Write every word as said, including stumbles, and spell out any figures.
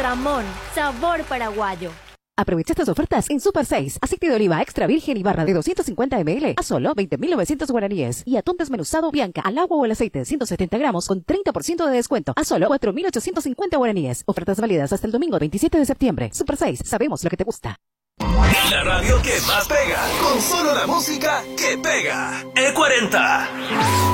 Ramón, sabor paraguayo. Aprovecha estas ofertas en Super seis. Aceite de oliva extra virgen y barra de doscientos cincuenta mililitros a solo veinte mil novecientos guaraníes. Y atún desmenuzado Bianca al agua o al aceite de ciento setenta gramos con treinta por ciento de descuento a solo cuatro mil ochocientos cincuenta guaraníes. Ofertas válidas hasta el domingo veintisiete de septiembre. Super seis, sabemos lo que te gusta. La radio que más pega, con solo la música que pega. E cuarenta.